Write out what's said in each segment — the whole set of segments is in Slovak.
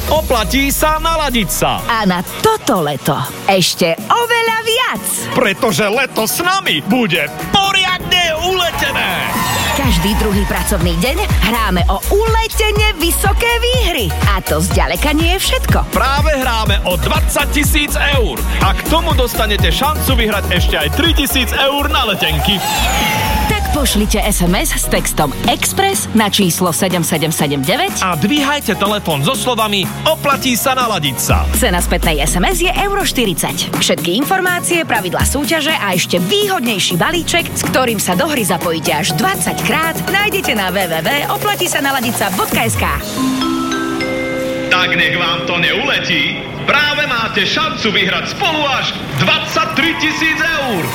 Oplatí sa naladiť sa. A na toto leto ešte oveľa viac. Pretože leto s nami bude poriadne uletené. Každý druhý pracovný deň hráme o uletene vysoké výhry. A to zďaleka nie je všetko. Práve hráme o 20 000 eur. A k tomu dostanete šancu vyhrať ešte aj 3 000 eur na letenky. Tak pošlite SMS s textom Express na číslo 7779 a dvíhajte telefón so slovami Oplatí sa naladiť sa. Cena spätnej SMS je €40. Všetky informácie, pravidlá súťaže a ešte výhodnejší balíček, s ktorým sa do hry zapojíte až 20 krát, nájdete na www.oplatisanaladica.sk. Tak nech vám to neuletí. Práve máte šancu vyhrať spolu až 23 000 eur.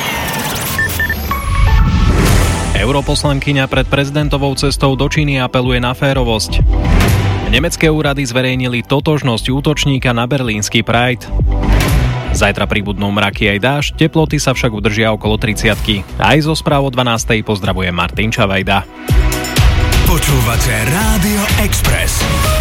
Europoslankyňa pred prezidentovou cestou do Číny apeluje na férovosť. Nemecké úrady zverejnili totožnosť útočníka na berlínsky Pride. Zajtra pribudnú mraky aj dážď, teploty sa však udržia okolo 30. Aj zo správ o 12. pozdravuje Martin Čavajda. Počúvate Rádio Express.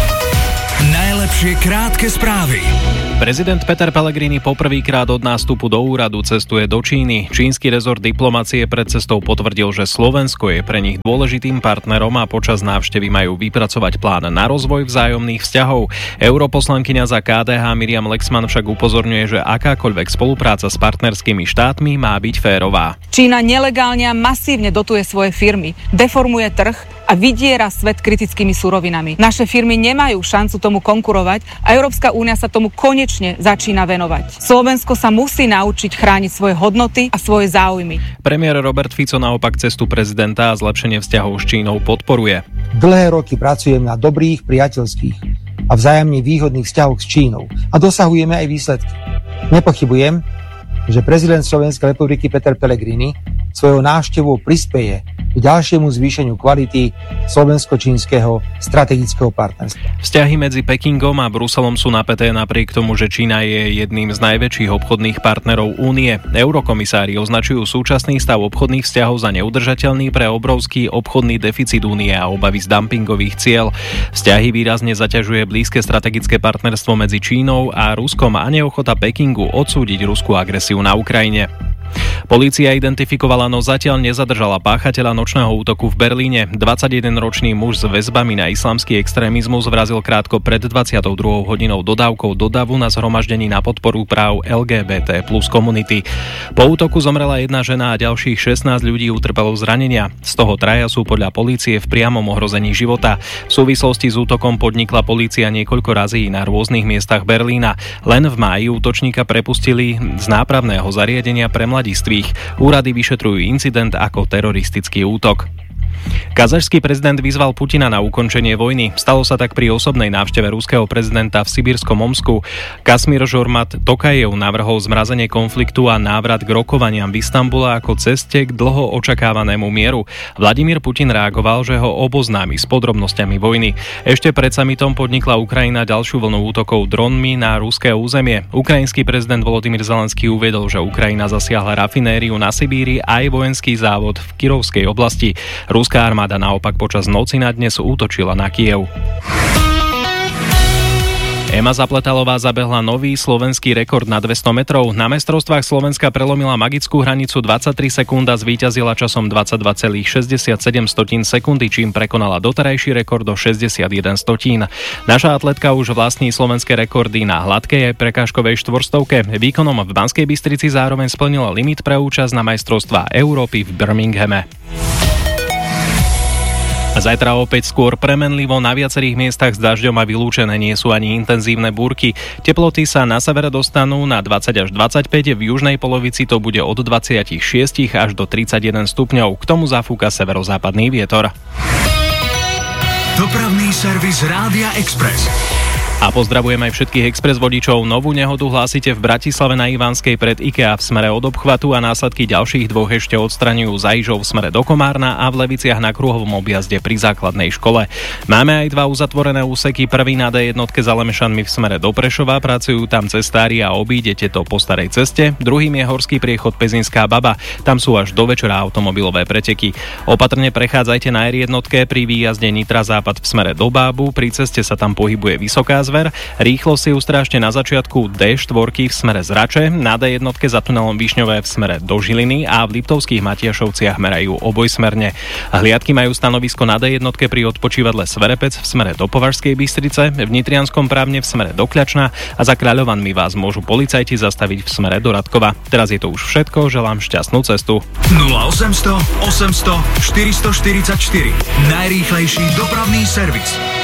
Najlepšie krátke správy. Prezident Peter Pellegrini poprvýkrát od nástupu do úradu cestuje do Číny. Čínsky rezort diplomacie pred cestou potvrdil, že Slovensko je pre nich dôležitým partnerom a počas návštevy majú vypracovať plán na rozvoj vzájomných vzťahov. Europoslankyňa za KDH Miriam Lexman však upozorňuje, že akákoľvek spolupráca s partnerskými štátmi má byť férová. Čína nelegálne a masívne dotuje svoje firmy, deformuje trh a vydiera svet kritickými surovinami. Naše firmy nemajú šancu tomu konkurovať a Európska únia sa tomu konečne začína venovať. Slovensko sa musí naučiť chrániť svoje hodnoty a svoje záujmy. Premiér Robert Fico naopak cestu prezidenta a zlepšenie vzťahov s Čínou podporuje. Dlhé roky pracujem na dobrých, priateľských a vzájomne výhodných vzťahoch s Čínou a dosahujeme aj výsledky. Nepochybujem, že prezident Slovenskej republiky Peter Pellegrini svojou návštevou prispeje k ďalšiemu zvýšeniu kvality slovensko-čínskeho strategického partnerstva. Vzťahy medzi Pekingom a Bruselom sú napäté napriek tomu, že Čína je jedným z najväčších obchodných partnerov Únie. Eurokomisári označujú súčasný stav obchodných vzťahov za neudržateľný pre obrovský obchodný deficit Únie a obavy z dumpingových ciel. Vzťahy výrazne zaťažuje blízke strategické partnerstvo medzi Čínou a Ruskom a neochota Pekingu odsúdiť ruskú agresiu na Ukrajine. Polícia identifikovala, no zatiaľ nezadržala páchateľa nočného útoku v Berlíne. 21-ročný muž s väzbami na islamský extrémizmus vrazil krátko pred 22. hodinou dodávkou do davu na zhromaždení na podporu práv LGBT plus komunity. Po útoku zomrela jedna žena a ďalších 16 ľudí utrpelo zranenia. Z toho 3 sú podľa polície v priamom ohrození života. V súvislosti s útokom podnikla polícia niekoľko razí na rôznych miestach Berlína. Len v máji útočníka prepustili z nápravného zariadenia pre mladistvých. Úrady vyšetrujú incident ako teroristický útok. Kazašský prezident vyzval Putina na ukončenie vojny. Stalo sa tak pri osobnej návšteve ruského prezidenta v Sibírskom Omsku. Kasmír Žormat Tokajev navrhol zmrazenie konfliktu a návrat k rokovaniam v Istanbule ako ceste k dlho očakávanému mieru. Vladimír Putin reagoval, že ho oboznámi s podrobnosťami vojny. Ešte pred summitom podnikla Ukrajina ďalšiu vlnu útokov dronmi na ruské územie. Ukrajinský prezident Volodymyr Zelenský uviedol, že Ukrajina zasiahla rafinériu na Sibíri aj vojenský závod v Kirovskej oblasti. Ruská armáda naopak počas noci na dnes útočila na Kyjev. Ema Zapletalová zabehla nový slovenský rekord na 200 metrov. Na majstrovstvách Slovenska prelomila magickú hranicu 23 sekúnd a zvíťazila časom 22,67 sekundy, čím prekonala doterajší rekord o 61 stotín. Naša atletka už vlastní slovenské rekordy na hladkej aj prekážkovej štvorstovke. Výkonom v Banskej Bystrici zároveň splnila limit pre účasť na majstrovstvá Európy v Birminghame. Zajtra opäť skôr premenlivo, na viacerých miestach s dažďom a vylúčené nie sú ani intenzívne búrky. Teploty sa na severe dostanú na 20 až 25, v južnej polovici to bude od 26 až do 31 stupňov. K tomu zafúka severozápadný vietor. Dopravný servis Rádia Express. A pozdravujem aj všetkých Express vodičov. Novú nehodu hlásite v Bratislave na Ivanskej pred IKEA v smere od obchvatu a následky ďalších dvoch ešte odstraňujú za Ižov v smere do Komárna a v Leviciach na kruhovom objazde pri základnej škole. Máme aj dva uzatvorené úseky. Prvý na D1 za Lemešanmi v smere do Prešova, pracujú tam cestári a obídete to po starej ceste. Druhým je horský priechod Pezinská Baba. Tam sú až do večera automobilové preteky. Opatrne prechádzajte na R1 pri výjazde Nitra západ v smere do Bábu. Pri ceste sa tam pohybuje vysoká Zver. Rýchlo si ustrážte na začiatku D4 v smere z Rače, na D1 za tunelom Višňové v smere do Žiliny a v Liptovských Matiašovciach merajú obojsmerne. Hliadky majú stanovisko na D1 pri odpočívadle Sverepec v smere do Považskej Bystrice, v Nitrianskom Právne v smere do Kľačna a za Kráľovanmi vás môžu policajti zastaviť v smere do Radkova. Teraz je to už všetko, želám šťastnú cestu. 0800 800 444. Najrýchlejší dopravný servis.